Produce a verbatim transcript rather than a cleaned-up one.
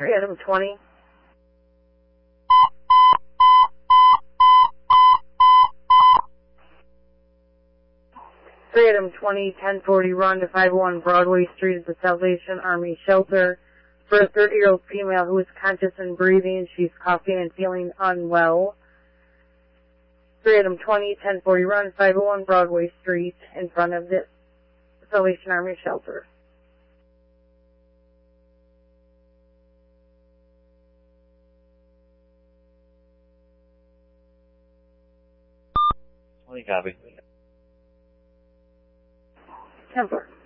three item twenty. three item twenty, ten forty run to five oh one Broadway Street at the Salvation Army Shelter for a thirty-year-old female who is conscious and breathing. She's coughing and feeling unwell. three item twenty, ten forty run, five oh one Broadway Street in front of the Salvation Army Shelter. twenty copy. ten four.